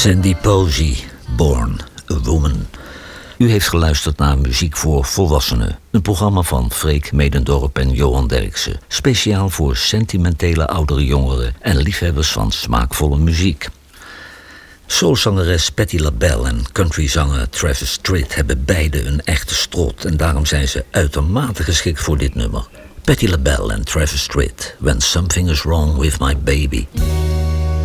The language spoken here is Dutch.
Sandy Posey, Born a Woman. U heeft geluisterd naar Muziek voor Volwassenen. Een programma van Freek Medendorp en Johan Derksen. Speciaal voor sentimentele oudere jongeren en liefhebbers van smaakvolle muziek. Soulzangeres Patti LaBelle en countryzanger Travis Tritt hebben beide een echte strot. En daarom zijn ze uitermate geschikt voor dit nummer. Patti LaBelle en Travis Tritt, When Something is Wrong with My Baby.